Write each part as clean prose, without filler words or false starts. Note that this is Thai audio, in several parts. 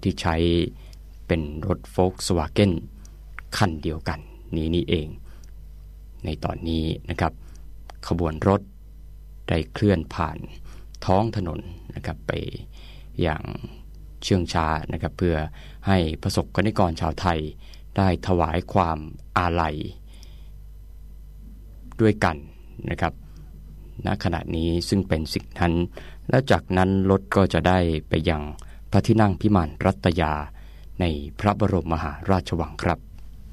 ที่ใช้เป็นรถ Volkswagen คันเดียวกันนี่เองในตอนนี้นะครับขบวนรถได้เคลื่อนผ่านท้องถนนนะครับไปอย่างเชื่องช้านะครับเพื่อให้ประสบกนิกรชาวไทยได้ถวายความอาลัยด้วยกันนะครับณขณะนี้ซึ่งเป็นสิ่งนั้นและจากนั้นรถก็จะได้ไปยังพระที่นั่งพิมานรัตยาในพระบรมมหาราชวังครับ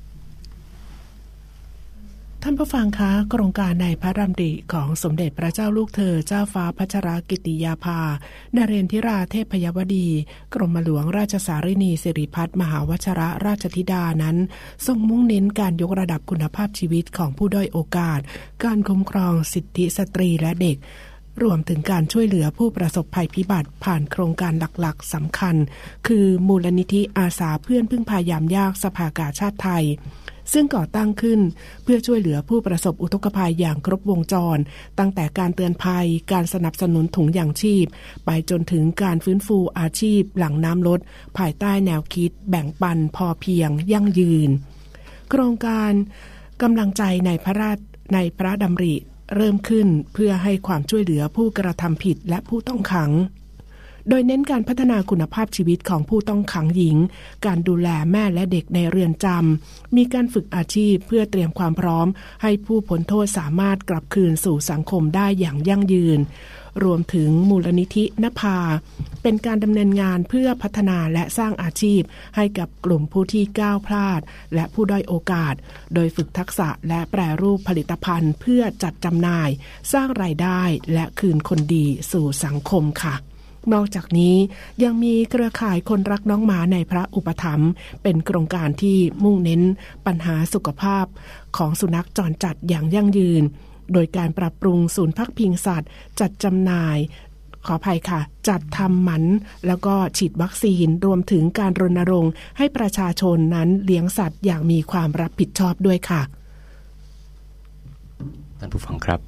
ท่านผู้ฟังคะโครงการในพระดำริของสมเด็จพระเจ้าลูกเธอเจ้าฟ้าพัชรกิติยาภานเรนทิราเทพยวดีกรมหลวงราชสารินีสิริพัฒน์มหาวชิรราชธิดานั้นทรงมุ่งเน้นการยกระดับคุณภาพชีวิตของผู้ด้อยโอกาสการคุ้มครองสิทธิสตรีและเด็กรวมถึงการช่วยเหลือผู้ประสบภัยพิบัติผ่านโครงการหลักๆสำคัญคือมูลนิธิอาสาเพื่อนพึ่งพายามยากสภากาชาติไทยซึ่งก่อตั้งขึ้นเพื่อช่วยเหลือผู้ประสบอุทกภัยอย่างครบวงจรตั้งแต่การเตือนภัยการสนับสนุนถุงยางชีพไปจนถึงการฟื้นฟูอาชีพหลังน้ำลดภายใต้แนวคิดแบ่งปันพอเพียงยั่งยืนโครงการกำลังใจในพระดำริเริ่มขึ้นเพื่อให้ความช่วยเหลือผู้กระทำผิดและผู้ต้องขังโดยเน้นการพัฒนาคุณภาพชีวิตของผู้ต้องขังหญิงการดูแลแม่และเด็กในเรือนจำมีการฝึกอาชีพเพื่อเตรียมความพร้อมให้ผู้พ้นโทษสามารถกลับคืนสู่สังคมได้อย่างยั่งยืนรวมถึงมูลนิธินภาเป็นการดำเนินงานเพื่อพัฒนาและสร้างอาชีพให้กับกลุ่มผู้ที่ก้าวพลาดและผู้ด้อยโอกาสโดยฝึกทักษะและแปรรูปผลิตภัณฑ์เพื่อจัดจำหน่ายสร้างรายได้และคืนคนดีสู่สังคมค่ะนอกจากนี้ยังมีเครือข่ายคนรักน้องหมาในพระอุปถัมภ์เป็นโครงการที่มุ่งเน้นปัญหาสุขภาพของสุนัขจรจัดอย่างยั่งยืนโดยการปรับปรุงศูนย์พักพิงสัตว์จัดจำหน่ายขออภัยค่ะจัดทำหมันแล้วก็ฉีดวัคซีนรวมถึงการรณรงค์ให้ประชาชนนั้นเลี้ยงสัตว์อย่างมีความรับผิดชอบด้วยค่ะท่านผู้ฟังครับ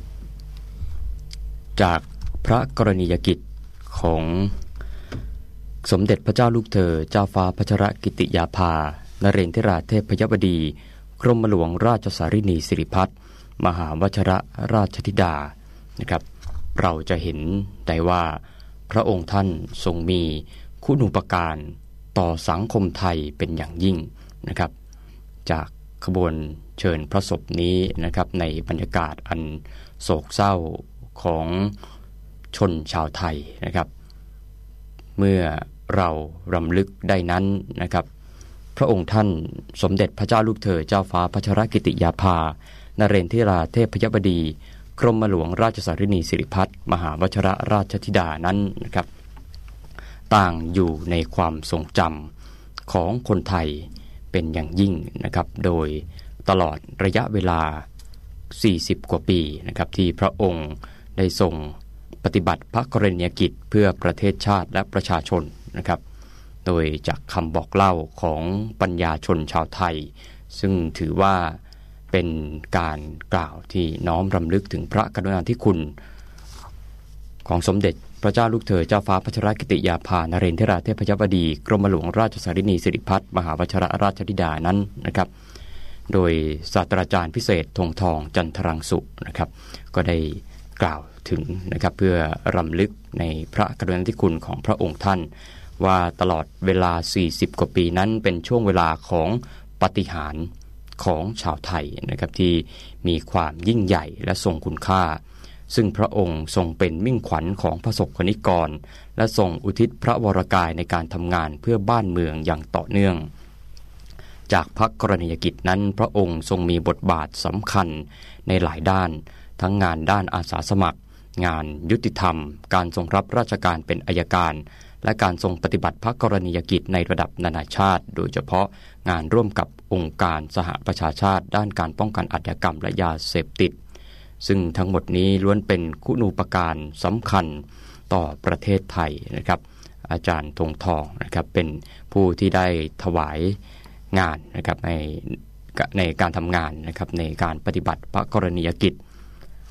จากพระกรณียกิจของสมเด็จพระเจ้าลูกเธอเจ้าฟ้าพัชรกิติยาภานเรนทิราเทพยวดีกรมหลวงราชสารินีสิริพัฒน์มหาวชิรราชธิดานะครับเราจะเห็นได้ว่าพระองค์ท่านทรงมีคุณูปการต่อสังคมไทยเป็นอย่างยิ่งนะครับจากขบวนเชิญพระศพนี้นะครับในบรรยากาศอันโศกเศร้าของชนชาวไทยนะครับเมื่อเรารำลึกได้นั้นนะครับพระองค์ท่านสมเด็จพระเจ้าลูกเธอเจ้าฟ้าพัชรกิติยาภานเรนทิราเทพยวดีกรมหลวงราชสารินีสิริพัฒน์มหาวชิรราชธิดานั้นนะครับต่างอยู่ในความทรงจำของคนไทยเป็นอย่างยิ่งนะครับโดยตลอดระยะเวลา40กว่าปีนะครับที่พระองค์ได้ทรงปฏิบัติพระกรณียกิจเพื่อประเทศชาติและประชาชนนะครับโดยจากคำบอกเล่าของปัญญาชนชาวไทยซึ่งถือว่าเป็นการกล่าวที่น้อมรำลึกถึงพระกรุณาธิคุณของสมเด็จพระเจ้าลูกเธอเจ้าฟ้าพัชรกิติยาภานเรนทิราเทพยวดีกรมหลวงราชสารินีสิริพัฒน์มหาวชิรราชธิดานั้นนะครับโดยศาสตราจารย์พิเศษธงทองจันทรังสุนะครับก็ได้กล่าวถึงนะครับเพื่อรำลึกในพระกรุณาธิคุณของพระองค์ท่านว่าตลอดเวลา40กว่าปีนั้นเป็นช่วงเวลาของปาฏิหาริย์ของชาวไทยนะครับที่มีความยิ่งใหญ่และทรงคุณค่าซึ่งพระองค์ทรงเป็นมิ่งขวัญของประสบกนิกรและทรงอุทิศพระวรกายในการทำงานเพื่อบ้านเมืองอย่างต่อเนื่องจากพระกรณียกิจนั้นพระองค์ทรงมีบทบาทสำคัญในหลายด้านทั้งงานด้านอาสาสมัครงานยุติธรรมการทรงรับราชการเป็นอัยการและการทรงปฏิบัติพระกรณียกิจในระดับนานาชาติโดยเฉพาะงานร่วมกับองค์การสหประชาชาติด้านการป้องกันอาชญากรรมและยาเสพติดซึ่งทั้งหมดนี้ล้วนเป็นคุณูปการสำคัญต่อประเทศไทยนะครับอาจารย์ธงทองนะครับเป็นผู้ที่ได้ถวายงานนะครับในการทำงานนะครับในการปฏิบัติพระกรณียกิจ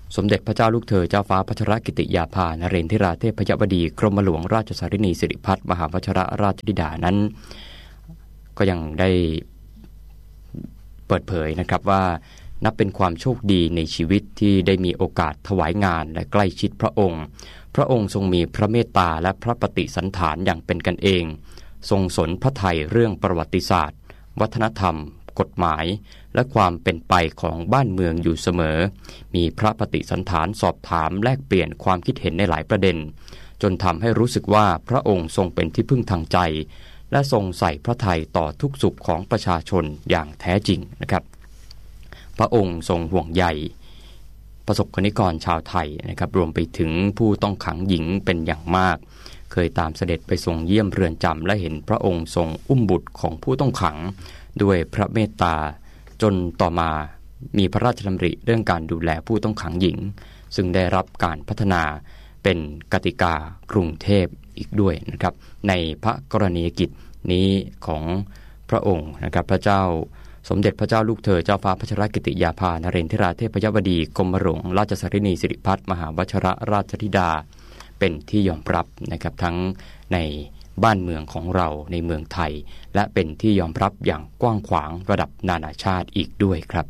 สมเด็จพระเจ้าลูกเธอเจ้าฟ้าพัชรกิติยาภานเรนทิราเทพยบดีกรมหลวงราชสารินีสิริพัฒน์มหาวชิรราชธิดานั้นก็ยังได้เปิดเผยนะครับว่านับเป็นความโชคดีในชีวิตที่ได้มีโอกาสถวายงานและใกล้ชิดพระองค์พระองค์ทรงมีพระเมตตาและพระปฏิสันถานอย่างเป็นกันเองทรงสนพระทัยเรื่องประวัติศาสตร์วัฒนธรรมกฎหมายและความเป็นไปของบ้านเมืองอยู่เสมอมีพระปฏิสันถานสอบถามแลกเปลี่ยนความคิดเห็นในหลายประเด็นจนทำให้รู้สึกว่าพระองค์ทรงเป็นที่พึ่งทางใจและทรงใส่พระทัยต่อทุกสุขของประชาชนอย่างแท้จริงนะครับพระองค์ทรงห่วงใยประสบกนิกรชาวไทยนะครับรวมไปถึงผู้ต้องขังหญิงเป็นอย่างมากเคยตามเสด็จไปทรงเยี่ยมเรือนจำและเห็นพระองค์ทรงอุ้มบุตรของผู้ต้องขังด้วยพระเมตตาจนต่อมามีพระราชดำริเรื่องการดูแลผู้ต้องขังหญิงซึ่งได้รับการพัฒนาเป็นกติกากรุงเทพอีกด้วยนะครับในพระกรณียกิจนี้ของพระองค์นะครับพระเจ้าสมเด็จพระเจ้าลูกเธอเจ้าฟ้าพัชรกิติยาภานเรนทิราเทพยบดีกรมหลวงราชสารินีสิริพัฒน์มหาวชิรราชธิดาเป็นที่ยอมรับนะครับทั้งในบ้านเมืองของเราในเมืองไทยและเป็นที่ยอมรับอย่างกว้างขวางระดับนานาชาติอีกด้วยครับ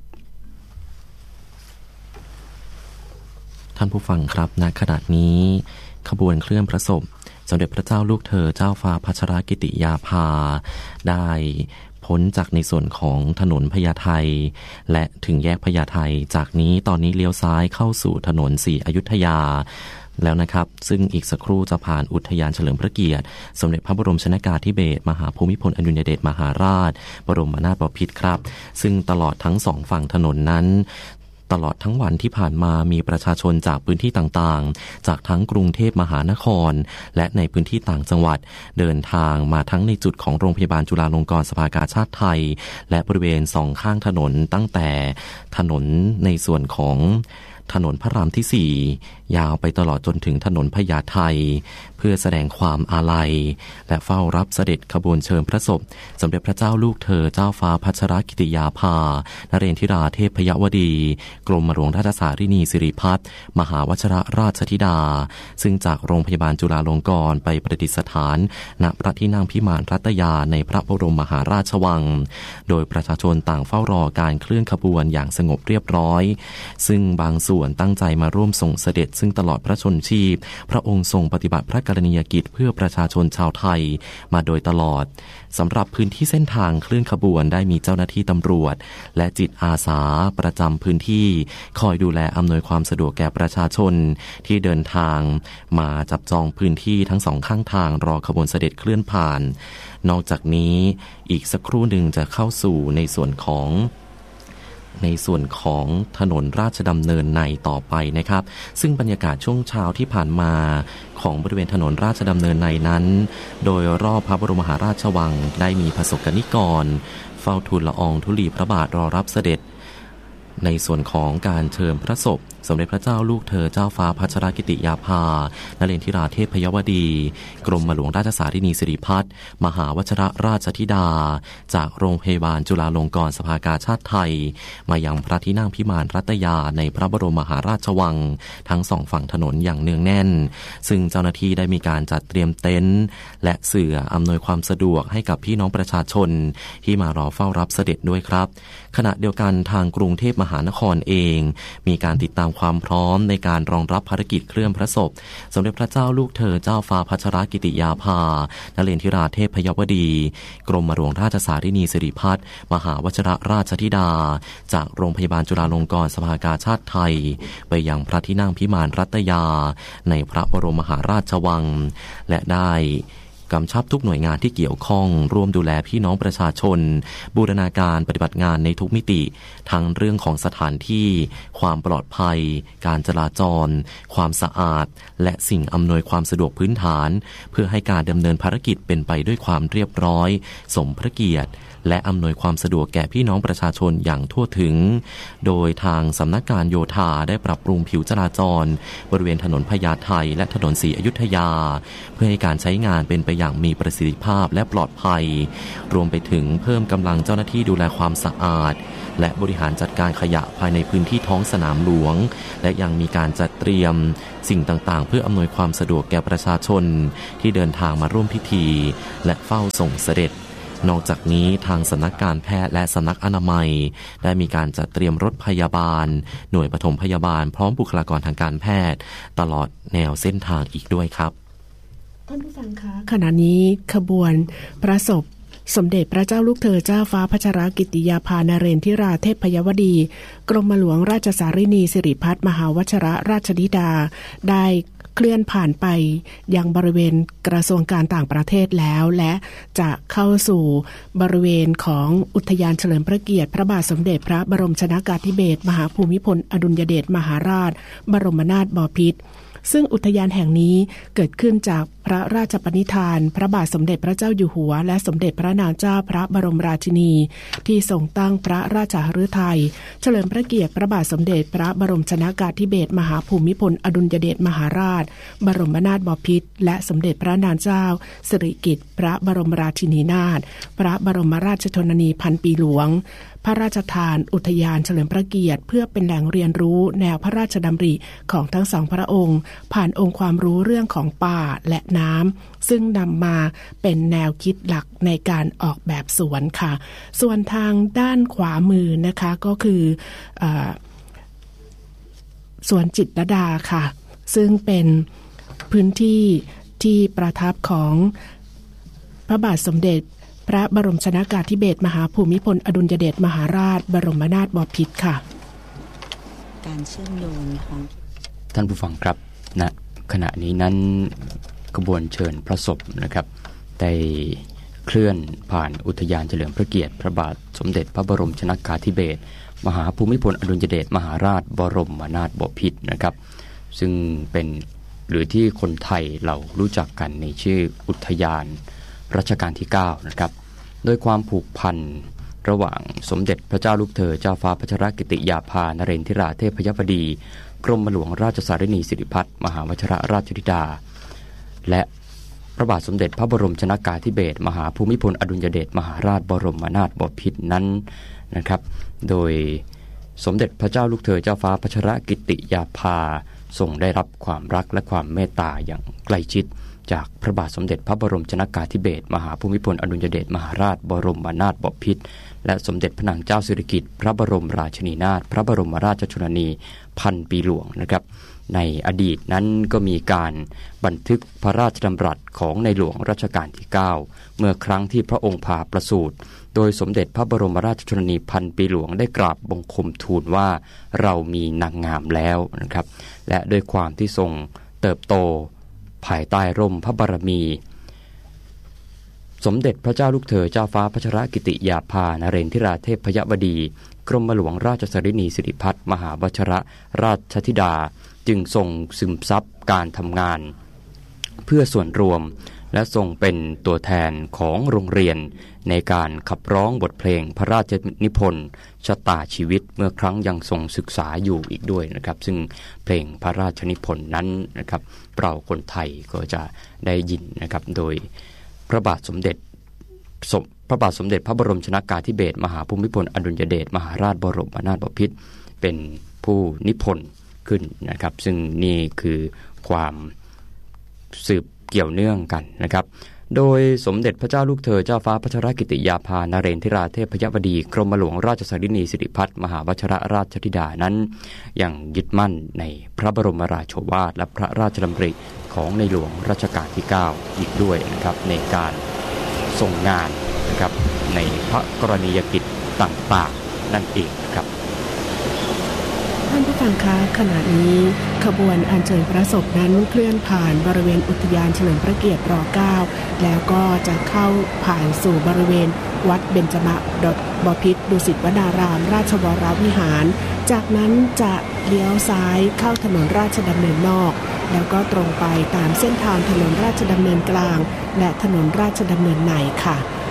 ท่านผู้ฟังครับณขณะนี้ขบวนเคลื่อนพระศพสมเด็จพระเจ้าลูกเธอเจ้าฟ้าพัชรกิติยาภาได้พ้นจากในส่วนของถนนพญาไทและถึงแยกพญาไทจากนี้ตอนนี้เลี้ยวซ้ายเข้าสู่ถนนศรีอยุธยาแล้วนะครับซึ่งอีกสักครู่จะผ่านอุทยานเฉลิมพระเกียรติสมเด็จพระบรมชนกาธิเบศรมหาภูมิพลอดุลยเดชมหาราชบรมนาถบพิตรครับซึ่งตลอดทั้งสองฝั่งถนนนั้นตลอดทั้งวันที่ผ่านมามีประชาชนจากพื้นที่ต่างๆจากทั้งกรุงเทพมหานครและในพื้นที่ต่างจังหวัดเดินทางมาทั้งในจุดของโรงพยาบาลจุฬาลงกรณ์สภากาชาดไทยและบริเวณสองข้างถนนตั้งแต่ถนนในส่วนของถนนพระรามที่4ยาวไปตลอดจนถึงถนนพญาไทเพื่อแสดงความอาลัยและเฝ้ารับเสด็จขบวนเชิญพระศพสมเด็จพระเจ้าลูกเธอเจ้าฟ้าพัชรกิติยาภานเรนทิราเทพยวดีกรมหลวงราชสารินีสิริพัฒน์มหาวชิรราชธิดาซึ่งจากโรงพยาบาลจุฬาลงกรณ์ไปประดิษฐานณพระที่นั่งพิมานรัตยาในพระบรมมหาราชวังโดยประชาชนต่างเฝ้ารอการเคลื่อนขบวนอย่างสงบเรียบร้อยซึ่งบางส่วนตั้งใจมาร่วมส่งเสด็จซึ่งตลอดพระชนชีพพระองค์ทรงปฏิบัติพระกรณียกิจเพื่อประชาชนชาวไทยมาโดยตลอดสำหรับพื้นที่เส้นทางเคลื่อนขบวนได้มีเจ้าหน้าที่ตำรวจและจิตอาสาประจำพื้นที่คอยดูแลอำนวยความสะดวกแก่ประชาชนที่เดินทางมาจับจองพื้นที่ทั้งสองข้างทางรอขบวนเสด็จเคลื่อนผ่านนอกจากนี้อีกสักครู่หนึ่งจะเข้าสู่ในส่วนของถนนราชดำเนินในต่อไปนะครับซึ่งบรรยากาศช่วงเช้าที่ผ่านมาของบริเวณถนนราชดำเนินในนั้นโดยรอบพระบรมมหาราชวังได้มีประสบกนิกรเฝ้าทูลละอองธุลีพระบาทรอรับเสด็จในส่วนของการเชิญพระศพสมเด็จพระเจ้าลูกเธอเจ้าฟ้าพัชรกิติยาภานเรนทิราเทพยวดีกรมหลวงราชสารินีสิริพัฒน์มหาวชิรราชธิดาจากโรงพยาบาลจุฬาลงกรณ์สภากาชาดไทยมายังพระที่นั่งพิมานรัตยาในพระบรมมหาราชวังทั้งสองฝั่งถนนอย่างเนืองแน่นซึ่งเจ้าหน้าที่ได้มีการจัดเตรียมเต็นท์และเสื่ออำนวยความสะดวกให้กับพี่น้องประชาชนที่มารอเฝ้ารับเสด็จด้วยครับขณะเดียวกันทางกรุงเทพมหานครเองมีการติดตามความพร้อมในการรองรับภารกิจเคลื่อนพระศพสมเด็จพระเจ้าลูกเธอเจ้าฟ้าพัชรกิติยาภานเรนทิราเทพยวดีกรมหลวงราชสารินีสิริพัฒน์มหาวชิรราชธิดาจากโรงพยาบาลจุฬาลงกรณ์สภากาชาดไทยไปยังพระที่นั่งพิมานรัตยาในพระบรมมหาราชวังและได้กำชับทุกหน่วยงานที่เกี่ยวข้องร่วมดูแลพี่น้องประชาชนบูรณาการปฏิบัติงานในทุกมิติทั้งเรื่องของสถานที่ความปลอดภัยการจราจรความสะอาดและสิ่งอำนวยความสะดวกพื้นฐานเพื่อให้การดำเนินภารกิจเป็นไปด้วยความเรียบร้อยสมพระเกียรติและอำนวยความสะดวกแก่พี่น้องประชาชนอย่างทั่วถึงโดยทางสำนักการโยธาได้ปรับปรุงผิวจราจรบริเวณถนนพญาไทและถนนศรีอยุธยาเพื่อให้การใช้งานเป็นไปอย่างมีประสิทธิภาพและปลอดภัยรวมไปถึงเพิ่มกำลังเจ้าหน้าที่ดูแลความสะอาดและบริหารจัดการขยะภายในพื้นที่ท้องสนามหลวงและยังมีการจัดเตรียมสิ่งต่างๆเพื่ออำนวยความสะดวกแก่ประชาชนที่เดินทางมาร่วมพิธีและเฝ้าส่งเสด็จนอกจากนี้ทางสำนักการแพทย์และสำนักอนามัยได้มีการจัดเตรียมรถพยาบาลหน่วยปฐมพยาบาลพร้อมบุคลากรทางการแพทย์ตลอดแนวเส้นทางอีกด้วยครับท่านผู้ฟังคะขณะนี้ขบวนพระศพสมเด็จพระเจ้าลูกเธอเจ้าฟ้าพัชรกิติยาภานเรนทิราเทพยวดีกรมหลวงราชสารินีสิริพัฒน์มหาวชิรราชธิดาได้เคลื่อนผ่านไปยังบริเวณกระทรวงการต่างประเทศแล้วและจะเข้าสู่บริเวณของอุทยานเฉลิมพระเกียรติพระบาทสมเด็จพระบรมชนกาธิเบศรมหาภูมิพลอดุลยเดชมหาราชบรมนาถบพิตรซึ่งอุทยานแห่งนี้เกิดขึ้นจากพระราชปณิธานพระบาทสมเด็จพระเจ้าอยู่หัวและสมเด็จพระนางเจ้าพระบรมราชินีที่ทรงตั้งพระราชฤทัยเฉลิมพระเกียรติพระบาทสมเด็จพระบรมชนกาธิเบศรมหาภูมิพลอดุลยเดชมหาราชบรมนาถบพิตรและสมเด็จพระนางเจ้าสิริกิติ์พระบรมราชินีนาถพระบรมราชชนนีพันปีหลวงพระราชทานอุทยานเฉลิมพระเกียรติเพื่อเป็นแหล่งเรียนรู้แนวพระราชดำริของทั้งสองพระองค์ผ่านองค์ความรู้เรื่องของป่าและน้ำซึ่งนำมาเป็นแนวคิดหลักในการออกแบบสวนค่ะส่วนทางด้านขวามือนะคะก็คือสวนจิตรลดาค่ะซึ่งเป็นพื้นที่ที่ประทับของพระบาทสมเด็จพระบรมชนกาธิเบศรมหาภูมิพลอดุลยเดชมหาราชบรมนาถบพิตรค่ะการเชื่อมโยงของท่านผู้ฟังครับณขณะนี้นั้นขบวนเชิญพระศพนะครับได้เคลื่อนผ่านอุทยานเฉลิมพระเกียรติพระบาทสมเด็จพระบรมชนกาธิเบศรมหาภูมิพลอดุลยเดชมหาราชบรมนาถบพิตรนะครับซึ่งเป็นหรือที่คนไทยเรารู้จักกันในชื่ออุทยานรัชกาลที่9นะครับโดยความผูกพันระหว่างสมเด็จพระเจ้าลูกเธอเจ้าฟ้าพัชรกิติยาภานเรนทิราเทพยวดีกรมหลวงราชสารินีสิริพัฒน์มหาวชิรราชธิดาและพระบาทสมเด็จพระบรมชนกาธิเบศรมหาภูมิพลอดุลยเดชมหาราชบรมนาถบพิตรนั้นนะครับโดยสมเด็จพระเจ้าลูกเธอเจ้าฟ้าพัชรกิติยาภาทรงได้รับความรักและความเมตตาอย่างใกล้ชิดจากพระบาทสมเด็จพระบรมชนกาธิเบศรมหาภูมิพลอดุลยเดชมหาราชบรมนาถบพิตรและสมเด็จพระนางเจ้าสิริกิติ์พระบรมราชินีนาถพระบรมราชชนนีพันปีหลวงนะครับในอดีตนั้นก็มีการบันทึกพระราชดำรัสของในหลวงรัชกาลที่9เมื่อครั้งที่พระองค์ผ่าประสูติโดยสมเด็จพระบรมราชชนนีพันปีหลวงได้กราบบังคมทูลว่าเรามีนางงามแล้วนะครับและด้วยความที่ทรงเติบโตภายใต้ร่มพระบารมีสมเด็จพระเจ้าลูกเธอเจ้าฟ้าพัชรกิติยาภานเรนทิราเทพยวดีกรมหลวงราชสารินีสิริพัฒน์มหาวชิรราชธิดาจึงทรงซึมซับการทำงานเพื่อส่วนรวมและทรงเป็นตัวแทนของโรงเรียนในการขับร้องบทเพลงพระราชนิพนธ์ชะตาชีวิตเมื่อครั้งยังทรงศึกษาอยู่อีกด้วยนะครับซึ่งเพลงพระราชนิพนธ์นั้นนะครับเราคนไทยก็จะได้ยินนะครับโดยพระบาทสมเด็จพระบรมชนกาธิเบศรมหาภูมิพลอดุลยเดชมหาราชบรมนาถบพิตรเป็นผู้นิพนธ์ขึ้นนะครับซึ่งนี่คือความสืบเกี่ยวเนื่องกันนะครับโดยสมเด็จพระเจ้าลูกเธอเจ้าฟ้าพัชรกิติยาภานเรนทิราเทพยวดีกรมหลวงราชสารินีสิริพัฒน์มหาวชิรราชธิดานั้นยังยึดมั่นในพระบรมราโชวาทและพระราชดำริของในหลวงรัชกาลที่9อีกด้วยนะครับในการทรงงานนะครับในพระกรณียกิจต่างๆนั่นเองครับท่านผู้ฟังคะขณะนี้ขบวนอัญเชิญพระศพนั้นเคลื่อนผ่านบริเวณอุทยานเฉลิมพระเกียรติร9แล้วก็จะเข้าผ่านสู่บริเวณวัดเบญจมบพิตรดุสิตวนารามราชวรวิหารจากนั้นจะเลี้ยวซ้ายเข้าถนนราชดำเนินนอกแล้วก็ตรงไปตามเส้นทางถนนราชดำเนินกลางและถนนราชดำเนินในค่ะ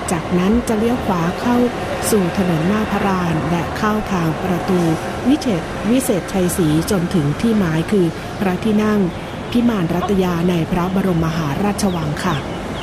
จากนั้นจะเลี้ยวขวาเข้าสู่ถนนหน้าพระลานและเข้าทางประตูวิเศษชัยศรีจนถึงที่หมายคือพระที่นั่งพิมานรัตยาในพระบรมมหาราชวังค่ะ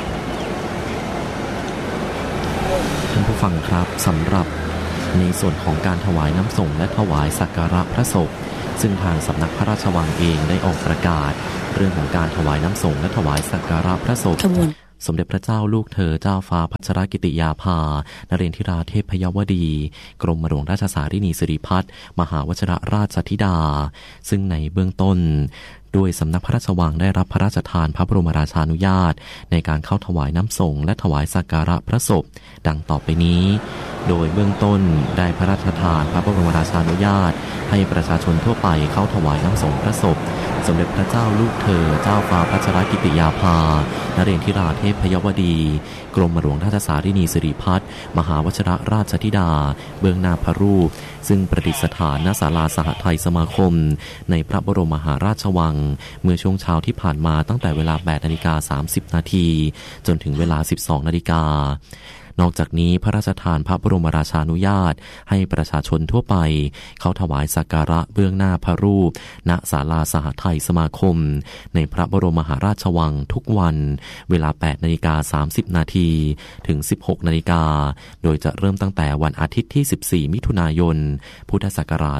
ท่านผู้ฟังครับสำหรับในส่วนของการถวายน้ำส่งและถวายสักการะพระศพซึ่งทางสำนักพระราชวังเองได้ออกประกาศเรื่องของการถวายน้ำส่งและถวายสักการะพระศพสมเด็จพระเจ้าลูกเธอเจ้าฟ้าพัชรกิติยาภานเรนทิราเทพยวดีกรมหลวงราชสารินีสิริพัฒน์มหาวชิรราชธิดาซึ่งในเบื้องต้นด้วยสำนักพระราชวังได้รับพระราชทานพระบรมราชานุญาตในการเข้าถวายน้ำส่งและถวายสักการะพระศพดังต่อไปนี้โดยเบื้องต้นได้พระราชทานพระบรมราชานุญาตให้ประชาชนทั่วไปเข้าถวายน้ำส่งพระศพสมเด็จพระเจ้าลูกเธอเจ้าฟ้าพัชรกิติยาภานเรนทิราเทพยวดีกรมหลวงราชสารินีสิริพัฒน์มหาวชิรราชธิดาเบื้องหน้าพระรูปซึ่งประดิษฐานณศาลาสหไทยสมาคมในพระบรมมหาราชวังเมื่อช่วงเช้าที่ผ่านมาตั้งแต่เวลา 8:30 น.จนถึงเวลา 12:00 น.นอกจากนี้พระราชทานพระบรมราชานุญาตให้ประชาชนทั่วไปเข้าถวายสักการะเบื้องหน้าพระรูปณศาลาสหไทยสมาคมในพระบรมมหาราชวังทุกวันเวลา 8:30 น.ถึง 16:00 น.โดยจะเริ่มตั้งแต่วันอาทิตย์ที่ 14 มิถุนายน พุทธศักราช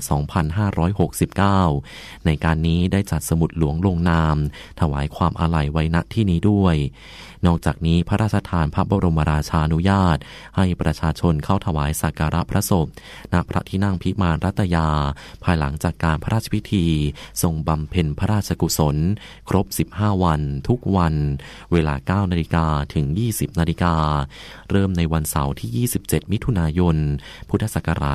2569 ในการนี้ได้จัดสมุดหลวงลงนามถวายความอาลัยไว้ณที่นี้ด้วยนอกจากนี้พระราชทานพระบรมราชานุญาตให้ประชาชนเข้าถวายสักการะพระศพณพระที่นั่งพิมานรัตยาภายหลังจากการพระราชพิธีทรงบำเพ็ญพระราชกุศลครบ15วันทุกวันเวลา 9:00 น.ถึง 20:00 น.เริ่มในวันเสาร์ที่ 27 มิถุนายน พุทธศักราช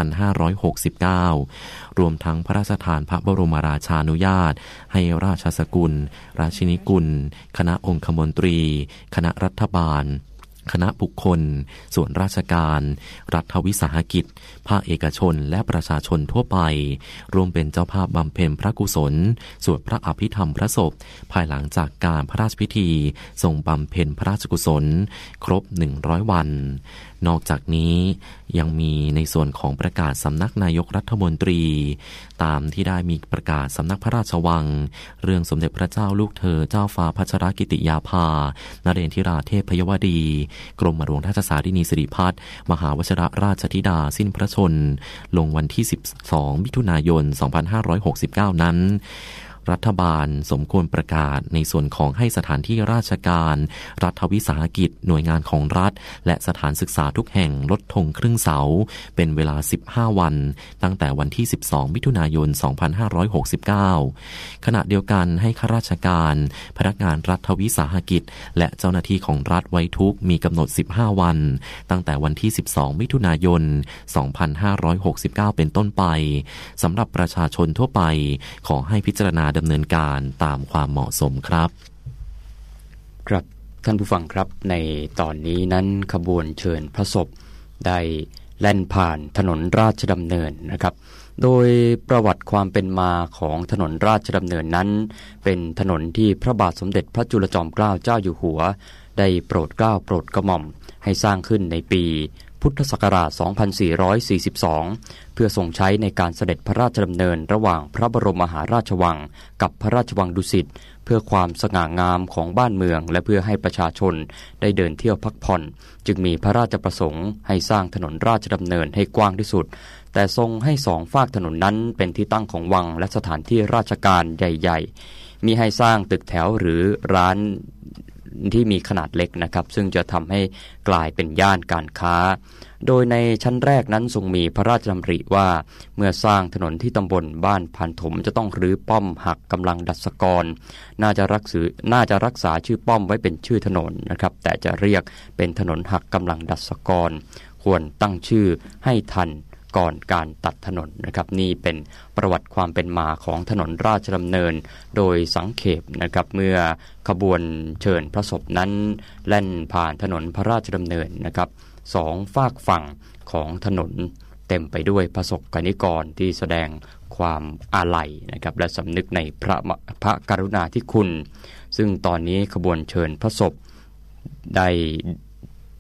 2569 รวมทั้งพระราชทานพระบรมราชานุญาตให้ราชสกุลราชินีกุลคณะองคมนตรีคณะรัฐบาลคณะบุคคลส่วนราชการรัฐวิสาหกิจภาคเอกชนและประชาชนทั่วไปร่วมเป็นเจ้าภาพบำเพ็ญพระกุศลสวดพระอภิธรรมพระศพภายหลังจากการพระราชพิธีทรงบำเพ็ญพระราชกุศลครบ100วันนอกจากนี้ยังมีในส่วนของประกาศสำนักนายกรัฐมนตรีตามที่ได้มีประกาศสำนักพระราชวังเรื่องสมเด็จพระเจ้าลูกเธอเจ้าฟ้าพัชรกิติยาภานเรนทิราเทพยวดีกรมหลวงราชสารินีสิริพัฒน์มหาวชิรราชธิดาสิ้นพระชนลงวันที่ 12 มิถุนายน 2569 นั้นรัฐบาลสมควรประกาศในส่วนของให้สถานที่ราชการรัฐวิสาหกิจหน่วยงานของรัฐและสถานศึกษาทุกแห่งลดธงครึ่งเสาเป็นเวลา15วันตั้งแต่วันที่12มิถุนายน2569ขณะเดียวกันให้ข้าราชการพนักงานรัฐวิสาหกิจและเจ้าหน้าที่ของรัฐไว้ทุกมีกำหนด15วันตั้งแต่วันที่12มิถุนายน2569เป็นต้นไปสำหรับประชาชนทั่วไปขอให้พิจารณาดำเนินการตามความเหมาะสมครับครับท่านผู้ฟังครับในตอนนี้นั้นขบวนเชิญพระศพได้แล่นผ่านถนนราชดำเนินนะครับโดยประวัติความเป็นมาของถนนราชดำเนินนั้นเป็นถนนที่พระบาทสมเด็จพระจุลจอมเกล้าเจ้าอยู่หัวได้โปรดเกล้าโปรดกระหม่อมให้สร้างขึ้นในปีพุทธศักราช 2442 เพื่อทรงใช้ในการเสด็จพระราชดำเนินระหว่างพระบรมมหาราชวังกับพระราชวังดุสิตเพื่อความสง่างามของบ้านเมืองและเพื่อให้ประชาชนได้เดินเที่ยวพักผ่อนจึงมีพระราชประสงค์ให้สร้างถนนราชดำเนินให้กว้างที่สุดแต่ทรงให้สองฝากถนนนั้นเป็นที่ตั้งของวังและสถานที่ราชการใหญ่ๆมิให้สร้างตึกแถวหรือร้านที่มีขนาดเล็กนะครับซึ่งจะทำให้กลายเป็นย่านการค้าโดยในชั้นแรกนั้นทรงมีพระราชดำริว่าเมื่อสร้างถนนที่ตำบลบ้านพันถมจะต้องรื้อป้อมหักกำลังดัชกรน่าจะรักษาชื่อป้อมไว้เป็นชื่อถนนนะครับแต่จะเรียกเป็นถนนหักกำลังดัชกรควรตั้งชื่อให้ทันก่อนการตัดถนนนะครับนี่เป็นประวัติความเป็นมาของถนนราชดำเนินโดยสังเขปนะครับเมื่อขบวนเชิญพระศพนั้นแล่นผ่านถนนพระราชดำเนินนะครับสองฝากฝั่งของถนนเต็มไปด้วยประสบกนิกรที่แสดงความอาลัยนะครับและสำนึกในพระกรุณาธิคุณซึ่งตอนนี้ขบวนเชิญพระศพได้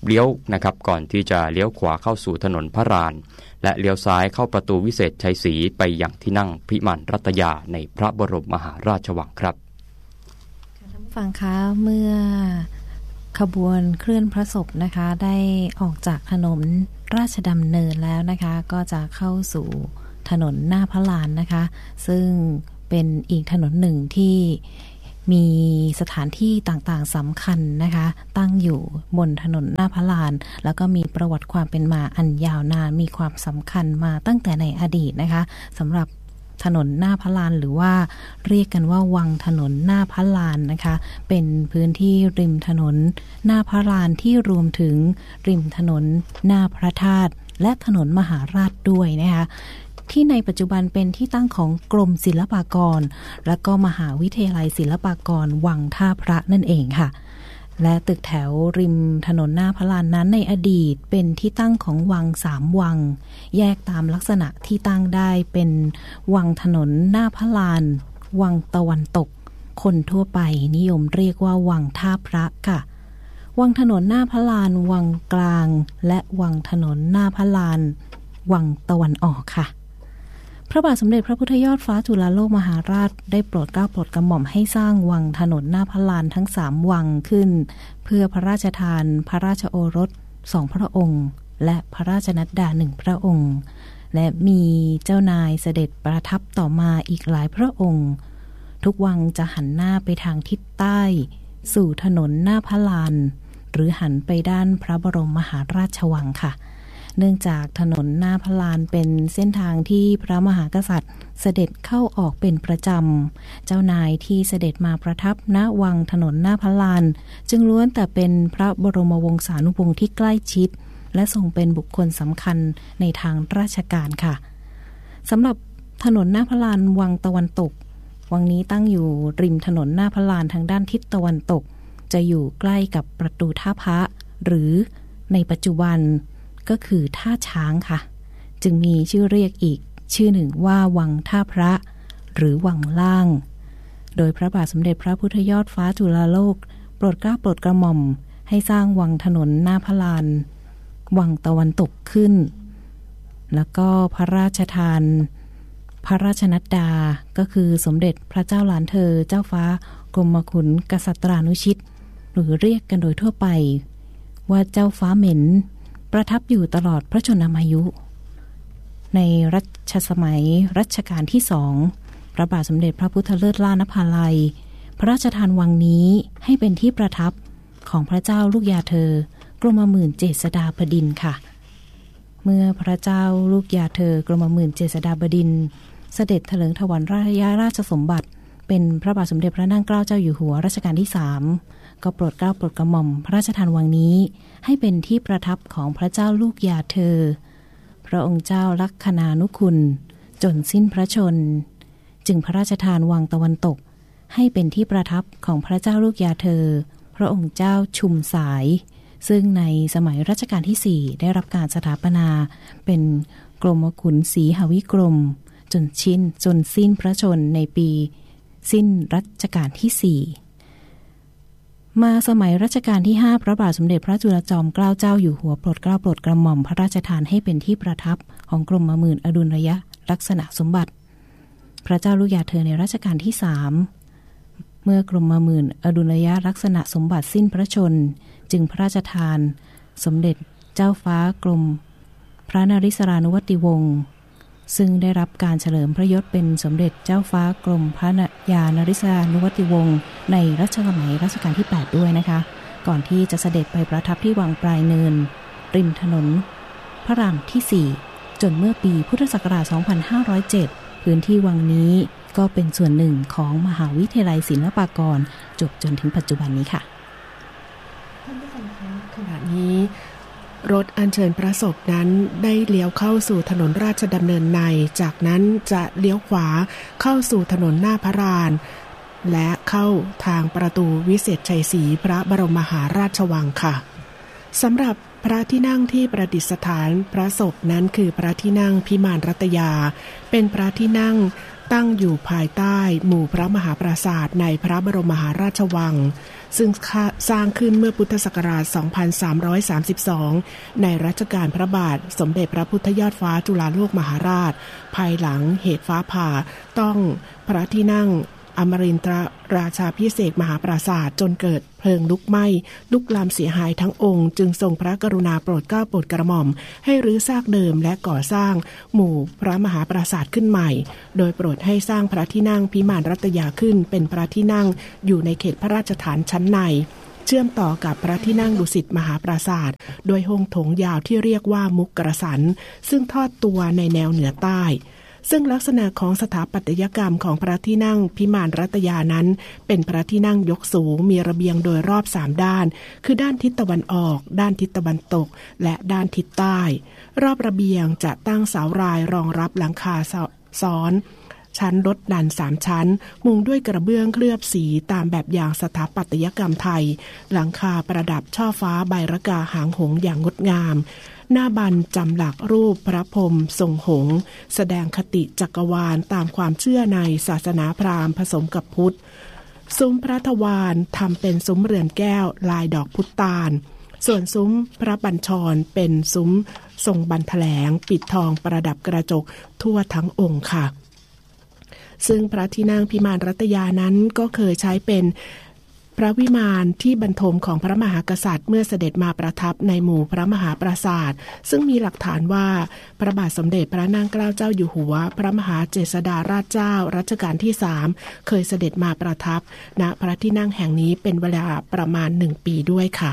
เลี้ยวนะครับก่อนที่จะเลี้ยวขวาเข้าสู่ถนนพระรานและเลี้ยวซ้ายเข้าประตูวิเศษชัยศรีไปยังที่นั่งพิมานรัตยาในพระบรมมหาราชวังครับท่านฟังคะเมื่อขบวนเคลื่อนพระศพนะคะได้ออกจากถนนราชดำเนินแล้วนะคะก็จะเข้าสู่ถนนหน้าพระลานนะคะซึ่งเป็นอีกถนนหนึ่งที่มีสถานที่ต่างๆสำคัญนะคะตั้งอยู่บนถนนหน้าพระลานแล้วก็มีประวัติความเป็นมาอันยาวนานมีความสำคัญมาตั้งแต่ในอดีตนะคะสำหรับถนนหน้าพระลานหรือว่าเรียกกันว่าวังถนนหน้าพระลานนะคะเป็นพื้นที่ริมถนนหน้าพระลานที่รวมถึงริมถนนหน้าพระธาตุและถนนมหาราชด้วยนะคะที่ในปัจจุบันเป็นที่ตั้งของกรมศิลปากรและก็มหาวิทยาลัยศิลปากรวังท่าพระนั่นเองค่ะและตึกแถวริมถนนหน้าพระลานนั้นในอดีตเป็นที่ตั้งของวัง3วังแยกตามลักษณะที่ตั้งได้เป็นวังถนนหน้าพระลานวังตะวันตกคนทั่วไปนิยมเรียกว่าวังท่าพระค่ะวังถนนหน้าพระลานวังกลางและวังถนนหน้าพระลานวังตะวันออกค่ะพระบาทสมเด็จพระพุทธยอดฟ้าจุฬาโลกมหาราชได้โปรดเกล้าโปรดกระหม่อมให้สร้างวังถนนหน้าพระลานทั้ง3วังขึ้นเพื่อพระราชทานพระราชโอรส2พระองค์และพระราชนัดดา1พระองค์และมีเจ้านายเสด็จประทับต่อมาอีกหลายพระองค์ทุกวังจะหันหน้าไปทางทิศใต้สู่ถนนหน้าพระลานหรือหันไปด้านพระบรมมหาราชวังค่ะเนื่องจากถนนหน้าพระลานเป็นเส้นทางที่พระมหากษัตริย์เสด็จเข้าออกเป็นประจำเจ้านายที่เสด็จมาประทับณวังถนนหน้าพระลานจึงล้วนแต่เป็นพระบรมวงศานุวงศ์ที่ใกล้ชิดและทรงเป็นบุคคลสำคัญในทางราชการค่ะสำหรับถนนหน้าพระลานวังตะวันตกวังนี้ตั้งอยู่ริมถนนหน้าพระลานทางด้านทิศตะวันตกจะอยู่ใกล้กับประตูท่าพระหรือในปัจจุบันก็คือท่าช้างค่ะจึงมีชื่อเรียกอีกชื่อหนึ่งว่าวังท่าพระหรือวังล่างโดยพระบาทสมเด็จพระพุทธยอดฟ้าจุฬาโลกโปรดเกล้าโปรดกระหม่อมให้สร้างวังถนนหน้าพระลานวังตะวันตกขึ้นแล้วก็พระราชทานพระราชนัดดาก็คือสมเด็จพระเจ้าหลานเธอเจ้าฟ้ากรมขุนกษัตรานุชิตหรือเรียกกันโดยทั่วไปว่าเจ้าฟ้าเหม็นประทับอยู่ตลอดพระชนมายุในรัชสมัยรัชกาลที่2พระบาทสมเด็จพระพุทธเลิศล่านภาลัยพระราชทานวังนี้ให้เป็นที่ประทับของพระเจ้าลูกยาเธอกรมหมื่นเจษฎาบดินทร์ค่ะเมื่อพระเจ้าลูกยาเธอกรมหมื่นเจษฎาบดินทร์เสด็จเถลิงถวัลย์ราชสมบัติเป็นพระบาทสมเด็จพระนั่งเกล้าเจ้าอยู่หัวรัชกาลที่3ก็โปรดเกล้าโปรดกระหม่อมพระราชทานวังนี้ให้เป็นที่ประทับของพระเจ้าลูกยาเธอพระองค์เจ้าลักขณานุคุณจนสิ้นพระชนจึงพระราชทานวังตะวันตกให้เป็นที่ประทับของพระเจ้าลูกยาเธอพระองค์เจ้าชุมสายซึ่งในสมัยรัชกาลที่4ได้รับการสถาปนาเป็นกรมขุนศรีหวิกรมจนสิ้นพระชนในปีสิ้นรัชกาลที่4มาสมัยรัชกาลที่5พระบาทสมเด็จพระจุลจอมเกล้าเจ้าอยู่หัวโปรดเกล้าโปรดกระหม่อมพระราชทานให้เป็นที่ประทับของกรมหมื่นอดุลยลักษณะสมบัติพระเจ้าลูกยาเธอในรัชกาลที่3เมื่อกรมหมื่นอดุลยลักษณะสมบัติสิ้นพระชนจึงพระราชทานสมเด็จเจ้าฟ้ากรมพระนริศรานุวัติวงศ์ซึ่งได้รับการเฉลิมพระยศเป็นสมเด็จเจ้าฟ้ากรมพระยานริศรานุวัติวงศ์ในรัชสมัยรัชกาลที่8ด้วยนะคะก่อนที่จะเสด็จไปประทับที่วังปลายเนินริมถนนพระรามที่4จนเมื่อปีพุทธศักราช2507พื้นที่วังนี้ก็เป็นส่วนหนึ่งของมหาวิทยาลัยศิลปากรจบจนถึงปัจจุบันนี้ค่ะท่านผู้ฟังคะขณะนี้รถอัญเชิญพระศพนั้นได้เลี้ยวเข้าสู่ถนนราชดำเนินในจากนั้นจะเลี้ยวขวาเข้าสู่ถนนหน้าพระลานและเข้าทางประตูวิเศษชัยศรีพระบรมมหาราชวังค่ะสำหรับพระที่นั่งที่ประดิษฐานพระศพนั้นคือพระที่นั่งพิมานรัตยาเป็นพระที่นั่งตั้งอยู่ภายใต้หมู่พระมหาปราสาทในพระบรมมหาราชวังซึ่งสร้างขึ้นเมื่อพุทธศักราช 2332 ในรัชกาลพระบาทสมเด็จพระพุทธยอดฟ้าจุฬาโลกมหาราชภายหลังเหตุฟ้าผ่าต้องพระที่นั่งอมรินทรราชาภิเษกมหาปราสาทจนเกิดเพลิงลุกไหม้ลุกลามเสียหายทั้งองค์จึงทรงพระกรุณาโปรดเกล้าโปรดกระหม่อมให้รื้อซากเดิมและก่อสร้างหมู่พระมหาปราสาทขึ้นใหม่โดยโปรดให้สร้างพระที่นั่งพิมานรัตยาขึ้นเป็นพระที่นั่งอยู่ในเขตพระราชฐานชั้นในเชื่อมต่อกับพระที่นั่งดุสิตมหาปราสาทโดยห้องโถงยาวที่เรียกว่ามุกกระสันซึ่งทอดตัวในแนวเหนือใต้ซึ่งลักษณะของสถาปัตยกรรมของพระที่นั่งพิมานรัตยานั้นเป็นพระที่นั่งยกสูงมีระเบียงโดยรอบ3ด้านคือด้านทิศตะวันออกด้านทิศตะวันตกและด้านทิศใต้รอบระเบียงจะตั้งเสารายรองรับหลังคาซ้อนชั้นลดดัน3ชั้นมุงด้วยกระเบื้องเคลือบสีตามแบบอย่างสถาปัตยกรรมไทยหลังคาประดับช่อฟ้าใบระกาหางหงส์อย่างงดงามหน้าบันจำหลักรูปพระพรหมทรงหงส์แสดงคติจักรวาลตามความเชื่อในศาสนาพราหมณ์ผสมกับพุทธซุ้มพระทวารทำเป็นซุ้มเรือนแก้วลายดอกพุตานส่วนซุ้มพระบัญชรเป็นซุ้มทรงบันแถลงปิดทองประดับกระจกทั่วทั้งองค์ค่ะซึ่งพระที่นั่งพิมานรัตยานั้นก็เคยใช้เป็นพระวิมานที่บรรทมของพระมหากษัตริย์เมื่อเสด็จมาประทับในหมู่พระมหาปราสาทซึ่งมีหลักฐานว่าพระบาทสมเด็จพระนางเกล้าเจ้าอยู่หัวพระมหาเจษฎาราชเจ้ารัชกาลที่3เคยเสด็จมาประทับณพระที่นั่งแห่งนี้เป็นเวลาประมาณ1ปีด้วยค่ะ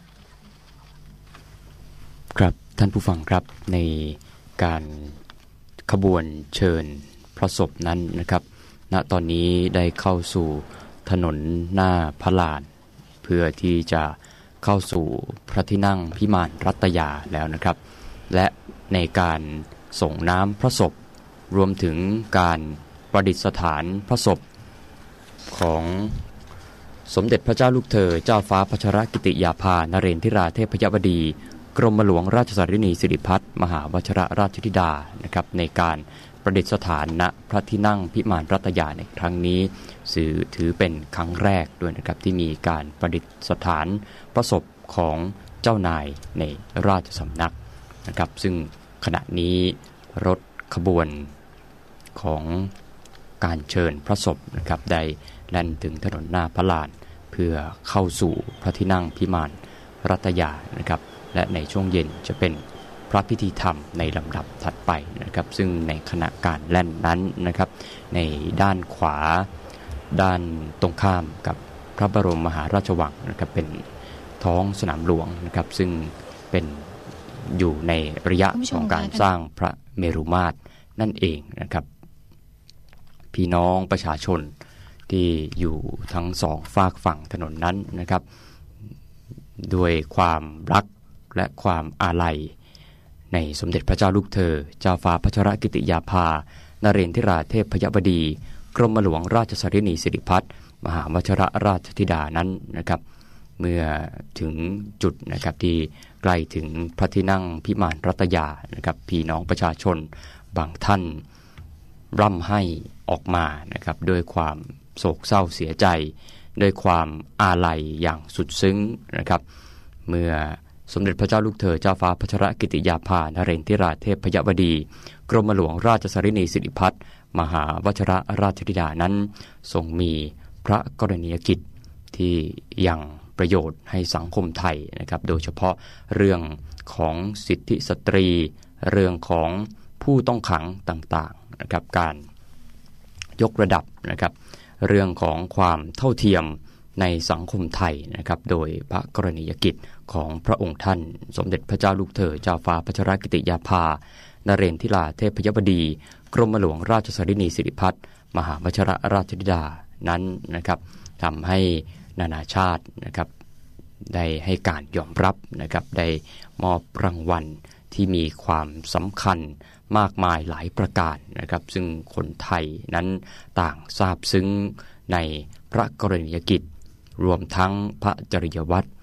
ครับท่านผู้ฟังครับในการขบวนเชิญพระศพนั้นนะครับณตอนนี้ได้เข้าสู่ถนนหน้าพระลานเพื่อที่จะเข้าสู่พระที่นั่งพิมานรัตยาแล้วนะครับและในการส่งน้ำพระศพรวมถึงการประดิษฐานพระศพของสมเด็จพระเจ้าลูกเธอเจ้าฟ้าพัชรกิติยาภานเรนทิราเทพยบดีกรมหลวงราชสารินีสิริพัฒน์มหาวชิรราชธิดานะครับในการประดิษฐานณพระที่นั่งพิมานรัตยาในครั้งนี้ถือเป็นครั้งแรกด้วยนะครับที่มีการประดิษฐานพระศพของเจ้านายในราชสำนักนะครับซึ่งขณะนี้รถขบวนของการเชิญพระศพนะครับได้แล่นถึงถนนหน้าพระลานเพื่อเข้าสู่พระที่นั่งพิมานรัตยานะครับและในช่วงเย็นจะเป็นพระพิธีธรรมในลำดับถัดไปนะครับซึ่งในขณะการแล่นนั้นนะครับในด้านขวาด้านตรงข้ามกับพระบรมมหาราชวังนะครับเป็นท้องสนามหลวงนะครับซึ่งเป็นอยู่ในระยะของการสร้างพระเมรุมาตรนั่นเองนะครับพี่น้องประชาชนที่อยู่ทั้งสองฝากฝั่งถนนนั้นนะครับด้วยความรักและความอาลัยในสมเด็จพระเจ้าลูกเธอเจ้าฟ้าพัชรกิติยาภานเรนทิราเทพยบดีกรมหลวงราชสารินีสิริพัฒน์มหาวชิรราชธิดานั้นนะครับเมื่อถึงจุดนะครับที่ใกล้ถึงพระที่นั่งพิมานรัตยานะครับพี่น้องประชาชนบางท่านร่ำไห้ออกมานะครับด้วยความโศกเศร้าเสียใจด้วยความอาลัยอย่างสุดซึ้งนะครับเมื่อสมเด็จพระเจ้าลูกเธอเจ้าฟ้าพัชรกิติยาภานเรนทิราเทพยบดีกรมหลวงราชสารินีสิริพัฒน์มหาวชิรราชธิดานั้นทรงมีพระกรณียกิจที่ยังประโยชน์ให้สังคมไทยนะครับโดยเฉพาะเรื่องของสิทธิสตรีเรื่องของผู้ต้องขังต่างๆนะครับการยกระดับนะครับเรื่องของความเท่าเทียมในสังคมไทยนะครับโดยพระกรณียกิจของพระองค์ท่านสมเด็จพระเจ้าลูกเธอเจ้าฟ้าพัชรกิติยาภานเรนทิราเทพยบดีกรมหลวงราชสารินีสิริพัฒน์มหาวชิรราชธิดานั้นนะครับทำให้นานาชาตินะครับได้ให้การยอมรับนะครับได้มอบรางวัลที่มีความสำคัญมากมายหลายประการนะครับซึ่งคนไทยนั้นต่างซาบซึ้งในพระกรณียกิจรวมทั้งพระจริยวัตร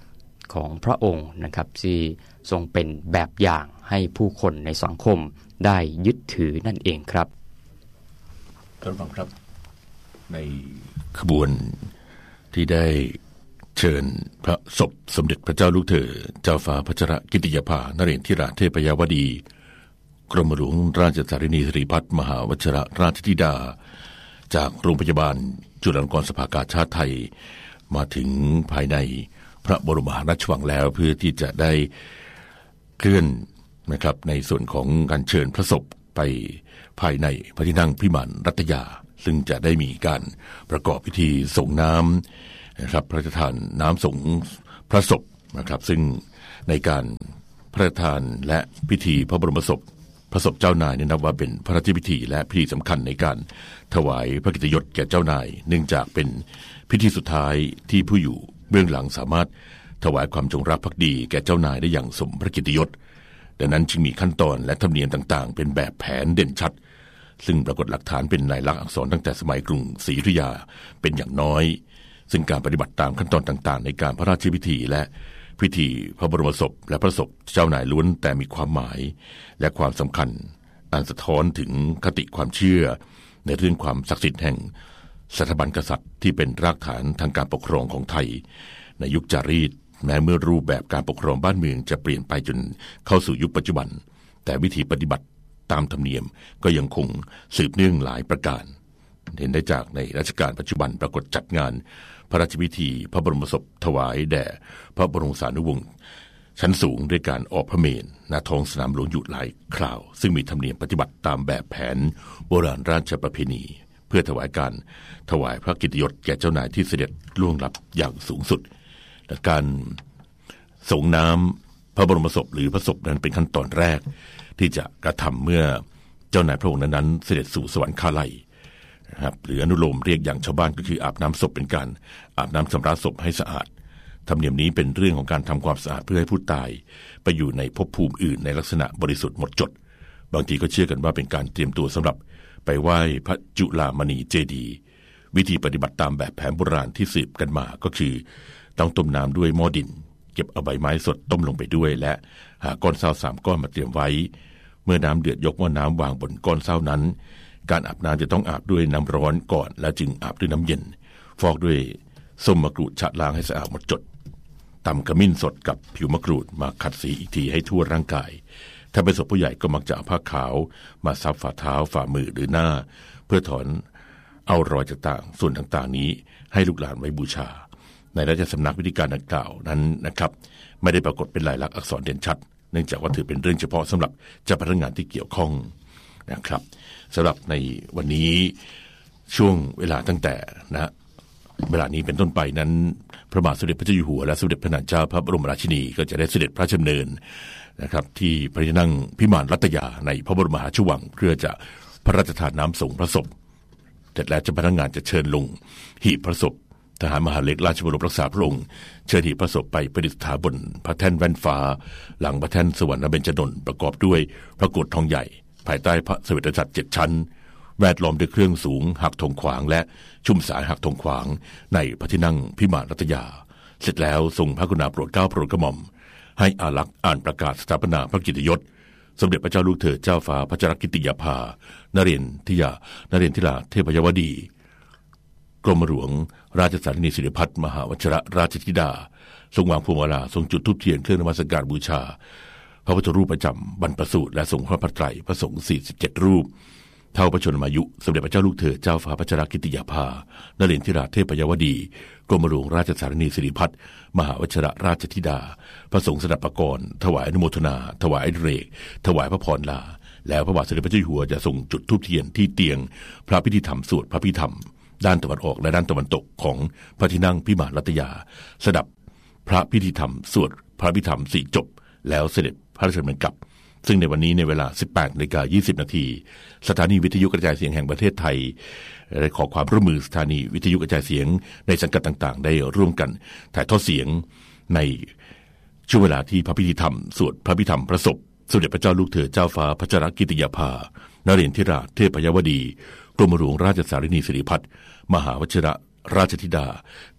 ของพระองค์นะครับที่ทรงเป็นแบบอย่างให้ผู้คนในสังคมได้ยึดถือนั่นเองครับท่านผู้ฟังครับในขบวนที่ได้เชิญพระศพสมเด็จพระเจ้าลูกเธอเจ้าฟ้าพัชรกิติยาภานเรนทิราเทพยวดีกรมหลวงราชสารินีสิริพัฒน์มหาวชิรราชธิดาจากโรงพยาบาลจุฬาลงกรณ์สภากาชาดไทยมาถึงภายในพระบรมมหาราชวังแล้วเพื่อที่จะได้เคลื่อนนะครับในส่วนของการเชิญพระศพไปภายในพระที่นั่งพิมานรัตยาซึ่งจะได้มีการประกอบพิธีส่งน้ำนะครับพระราชทานน้ำส่งพระศพนะครับซึ่งในการพระราชทานและพิธีพระบรมศพพระศพเจ้านายนี่นับว่าเป็นพระราชพิธีและพิธีสำคัญในการถวายพระเกียรติยศแก่เจ้านายเนื่องจากเป็นพิธีสุดท้ายที่ผู้อยู่เบื้องหลังสามารถถวายความจงรักภักดีแก่เจ้านายได้อย่างสมพระเกียรติยศดังนั้นจึงมีขั้นตอนและธรรมเนียมต่างๆเป็นแบบแผนเด่นชัดซึ่งปรากฏหลักฐานเป็นลายลักษณ์อักษรตั้งแต่สมัยกรุงศรีอยุธยาเป็นอย่างน้อยซึ่งการปฏิบัติตามขั้นตอนต่างๆในการพระราชพิธีและพิธีพระบรมศพและพระศพเจ้านายล้วนแต่มีความหมายและความสำคัญอันสะท้อนถึงคติความเชื่อในเรื่องความศักดิ์สิทธิ์แห่งสถาบันกษัตริย์ที่เป็นรากฐานทางการปกครองของไทยในยุคจารีตแม้เมื่อรูปแบบการปกครองบ้านเมืองจะเปลี่ยนไปจนเข้าสู่ยุคปัจจุบันแต่วิธีปฏิบัติตามธรรมเนียมก็ยังคงสืบเนื่องหลายประการเห็นได้จากในรัชกาลปัจจุบันปรากฏจัดงานพระราชพิธีพระบรมศพถวายแด่พระบรมสารีวงศ์ชั้นสูงด้วยการออกพระเมรุณท้องสนามหลวงอยู่หลายคราวซึ่งมีธรรมเนียมปฏิบัติตามแบบแผนโบราณราชประเพณีเพื่อถวายพระเกียรติยศแก่เจ้านายที่เสด็จล่วงลับอย่างสูงสุดและการส่งน้ำพระบรมศพหรือพระศพนั้นเป็นขั้นตอนแรกที่จะกระทำเมื่อเจ้านายพระองค์นั้นเสด็จสู่สวรรคาลัยนะครับหรืออนุโลมเรียกอย่างชาวบ้านก็คืออาบน้ำศพเป็นการอาบน้ำชำระศพให้สะอาดธรรมเนียมนี้เป็นเรื่องของการทำความสะอาดเพื่อให้ผู้ตายไปอยู่ในภพภูมิอื่นในลักษณะบริสุทธิ์หมดจดบางทีก็เชื่อกันว่าเป็นการเตรียมตัวสำหรับไปไหว้พระจุฬามณีเจดีย์วิธีปฏิบัติตามแบบแผนโบราณที่สืบกันมาก็คือต้องต้มน้ำด้วยหม้อดินเก็บเอาใบไม้สดต้มลงไปด้วยและหาก้อนเศร้า3ก้อนมาเตรียมไว้เมื่อน้ำเดือดยกหม้อน้ำวางบนก้อนเศร้านั้นการอาบน้ำจะต้องอาบด้วยน้ำร้อนก่อนแล้วจึงอาบด้วยน้ำเย็นฟอกด้วยส้มมะกรูดฉะล้างให้สะอาดหมดจดตำขมิ้นสดกับผิวมะกรูดมาขัดสีอีกทีให้ทั่วร่างกายถ้าเป็นศพผู้ใหญ่ก็มักจะเอาผ้าขาวมาซับฝ่าเท้าฝ่ามือหรือหน้าเพื่อถอนเอารอยต่างๆส่วนต่างๆนี้ให้ลูกหลานไว้บูชาในราชสำนักวิธีการดังกล่าวนั้นนะครับไม่ได้ปรากฏเป็นลายลักษณ์อักษรเด่นชัดเนื่องจากว่าถือเป็นเรื่องเฉพาะสำหรับเจ้าพนักงานที่เกี่ยวข้องนะครับสำหรับในวันนี้ช่วงเวลาตั้งแต่เวลานี้เป็นต้นไปนั้นพระบาทสมเด็จพระเจ้าอยู่หัวและสมเด็จพระนางเจ้าพระบรมราชินีก็จะได้เสด็จพระราชดำเนินนะครับที่พระที่นั่งพิมานรัตยาในพระบรมมหาราชวังเพื่อจะพระราชทานน้ำส่งพระศพเสร็จแล้วเจ้าพนักงานจะเชิญลงหีบพระศพทหารมหาดเล็กราชบรมรักษาพระองค์เชิญหีบพระศพไปประดิษฐานบนพระแท่นแว่นฟ้าหลังพระแท่นสวรรณเบญจดลประกอบด้วยพระโกฐทองใหญ่ภายใต้พระเสวตฉัตร7ชั้นแวดล้อมด้วยเครื่องสูงหักธงขวางและชุ่มสายหักธงขวางในพระที่นั่งพิมานรัตยาเสร็จแล้วทรงพระกรุณาโปรดเกล้าโปรดกระหม่อมให้อารักษ์อ่านประกาศสถาปนาพระเกียรติยศสมเด็จพระเจ้าลูกเธอเจ้าฟ้าพัชรกิติยาภานเรนทิราเทพยวดีกรมหลวงราชสารินีสิริพัฒน์มหาวชิรราชธิดาทรงวางพวงมาลาทรงจุดธูปเทียนเครื่องนมัสการบูชาพระพุทธรูปประจำบรรพสูตรและทรงพระพระไตรพระสงฆ์47รูปเท่าพระชนมายุสมเด็จพระเจ้าลูกเธอเจ้าฟ้าพัชรกิติยาภานเรนทิราเทพยวดีกรมหลวงราชสารินีสิริพัฒน์มหาวชิรราชธิดาพระสงฆ์สดับปกรณ์ถวายอนุโมทนาถวายเรกถวายพระพรลาแล้วพระบาทสมเด็จพระเจ้าอยู่หัวจะทรงจุดธูปเทียนที่เตียงพระพิธีธรรมสวดพระพิธรรมด้านตะวันออกและด้านตะวันตกของพระที่นั่งพิมานรัตยาสดับพระพิธีธรรมสวดพระพิธรรม4จบแล้วเสด็จพระราชดำเนินกลับซึ่งในวันนี้ในเวลา 18:20 น.สถานีวิทยุกระจายเสียงแห่งประเทศไทยได้ขอความร่วมมือสถานีวิทยุกระจายเสียงในสังกัดต่างๆได้ร่วมกันถ่ายทอดเสียงในช่วงเวลาที่พระพิธีธรรมสวดพระพิธรรมพระศพสมเด็จพระเจ้าลูกเธอเจ้าฟ้าพัชรกิติยาภานเรนทิราเทพยวดีกรมหลวงราชสารินีสิริพัฒน์มหาวชิรราชธิดาจาก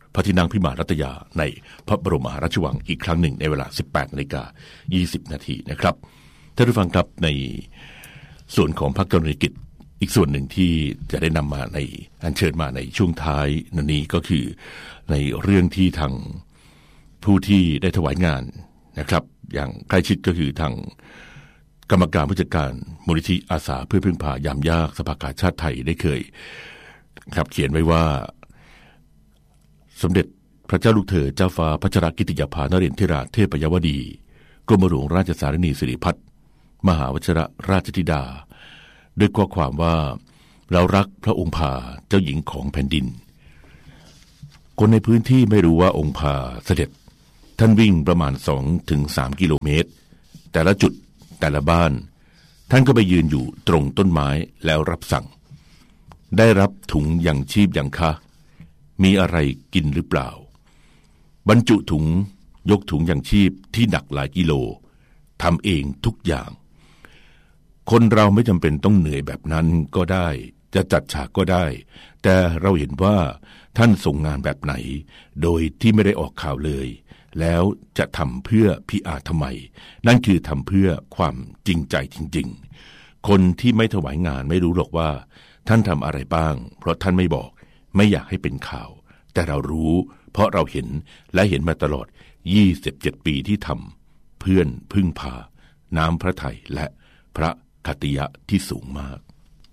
พระที่นั่งพิมานรัตยาในพระบรมมหาราชวังอีกครั้งหนึ่งในเวลา 18:20 น.นะครับท่านผู้ฟังครับในส่วนของพระกรณียกิจอีกส่วนหนึ่งที่จะได้นำมาในอัญเชิญมาในช่วงท้ายนี้ก็คือในเรื่องที่ทางผู้ที่ได้ถวายงานนะครับอย่างใกล้ชิดก็คือทางกรรมการผู้จัดการมูลนิธิอาสาเพื่อพึ่งพายามยากสภากาชาติไทยได้เคยครับเขียนไว้ว่าสมเด็จพระเจ้าลูกเธอเจ้าฟ้าพัชรกิติยาภานเรนทิราเทพยวดีกรมหลวงราชสารินีสิริพัฒน์มหาวชิรราชธิดาด้วยข้อความว่าเรารักพระองค์พาเจ้าหญิงของแผ่นดินคนในพื้นที่ไม่รู้ว่าองค์พาเสด็จท่านวิ่งประมาณ 2-3 กิโลเมตรแต่ละจุดแต่ละบ้านท่านก็ไปยืนอยู่ตรงต้นไม้แล้วรับสั่งได้รับถุงยังชีพยังคะมีอะไรกินหรือเปล่าบรรจุถุงยกถุงยังชีพที่หนักหลายกิโลทำเองทุกอย่างคนเราไม่จำเป็นต้องเหนื่อยแบบนั้นก็ได้จะจัดฉากก็ได้แต่เราเห็นว่าท่านส่งงานแบบไหนโดยที่ไม่ได้ออกข่าวเลยแล้วจะทำเพื่อPRทำไมนั่นคือทำเพื่อความจริงใจจริงๆคนที่ไม่ถวายงานไม่รู้หรอกว่าท่านทำอะไรบ้างเพราะท่านไม่บอกไม่อยากให้เป็นข่าวแต่เรารู้เพราะเราเห็นและเห็นมาตลอด27 ปีที่ทำเพื่อนพึ่งพาน้ำพระทัยและพระคติยะที่สูงมาก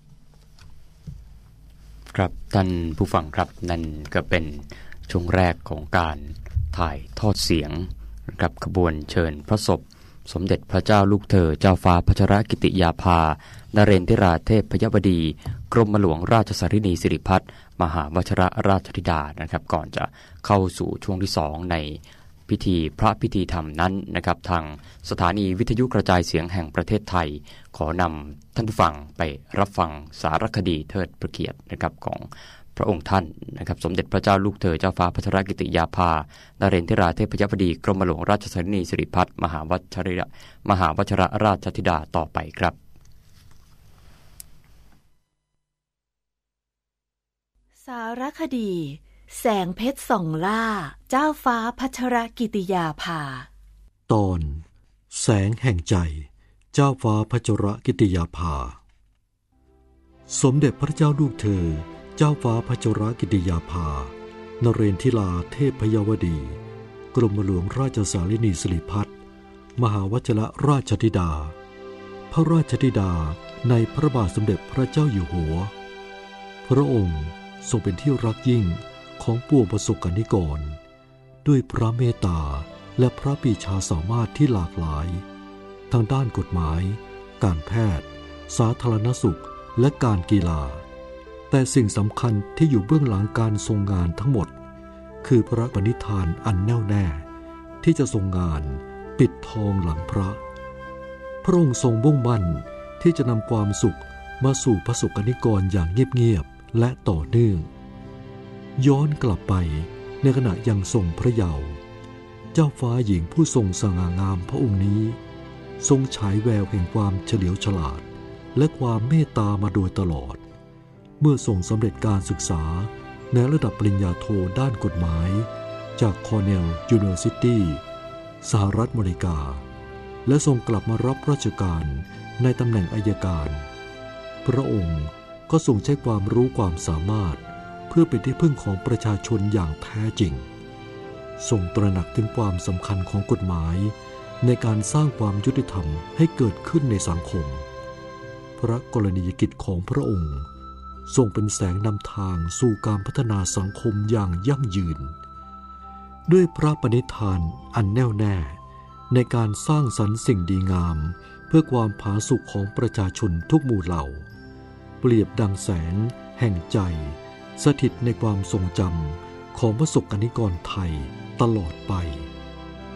ครับท่านผู้ฟังครับนั่นก็เป็นช่วงแรกของการถ่ายทอดเสียงกับขบวนเชิญพระศพสมเด็จพระเจ้าลูกเธอเจ้าฟ้าพัชรกิติยาภานเรนทิราเทพยวดีกรมหลวงราชสารินีสิริพัฒน์มหาวชิรราชธิดานะครับก่อนจะเข้าสู่ช่วงที่2ในพระพิธีธรรมนั้นนะครับทางสถานีวิทยุกระจายเสียงแห่งประเทศไทยขอนำท่านผู้ฟังไปรับฟังสารคดีเทิดพระเกียรตินะครับของพระองค์ท่านนะครับสมเด็จพระเจ้าลูกเธอเจ้าฟ้าพัชรกิติยาภานเรนทิราเทพยวดีกรมหลวงราชสารินีสิริพัฒน์มหาวชิรราชธิดาต่อไปครับสารคดีแสงเพชรส่องล่าเจ้าฟ้าพัชรกิติยาภาตอนแสงแห่งใจเจ้าฟ้าพัชรกิติยาภาสมเด็จพระเจ้าลูกเธอเจ้าฟ้าพัชรกิติยาภานเรนทิราเทพยวดีกรมหลวงราชสารินีสิริพัฒน์มหาวชิรราชธิดาพระราชธิดาในพระบาทสมเด็จพระเจ้าอยู่หัวพระองค์ทรงเป็นที่รักยิ่งของปวงประสบกนิกรด้วยพระเมตตาและพระปรีชาสามารถที่หลากหลายทางด้านกฎหมายการแพทย์สาธารณสุขและการกีฬาแต่สิ่งสำคัญที่อยู่เบื้องหลังการทรงงานทั้งหมดคือพระปณิธานอันแน่วแน่ที่จะทรงงานปิดทองหลังพระพระองค์ทรงมุ่งมั่นที่จะนำความสุขมาสู่ประสบกนิกรอย่างเงียบๆและต่อเนื่องย้อนกลับไปในขณะยังทรงพระเยาว์เจ้าฟ้าหญิงผู้ทรงสง่างามพระองค์นี้ทรงฉายแววแห่งความเฉลียวฉลาดและความเมตตามาโดยตลอดเมื่อทรงสำเร็จการศึกษาในระดับปริญญาโทด้านกฎหมายจากคอร์เนลยูนิเวอร์ซิตี้สหรัฐอเมริกาและทรงกลับมารับราชการในตำแหน่งอัยการพระองค์ก็ทรงใช้ความรู้ความสามารถเพื่อเป็นที่พึ่งของประชาชนอย่างแท้จริงทรงตระหนักถึงความสำคัญของกฎหมายในการสร้างความยุติธรรมให้เกิดขึ้นในสังคมพระกรณียกิจของพระองค์ทรงเป็นแสงนำทางสู่การพัฒนาสังคมอย่างยั่งยืนด้วยพระปณิธานอันแน่วแน่ในการสร้างสรรค์สิ่งดีงามเพื่อความผาสุกของประชาชนทุกหมู่เหล่าเปรียบดังแสงแห่งใจสถิตในความทรงจำของประสบกนิกรไทยตลอดไป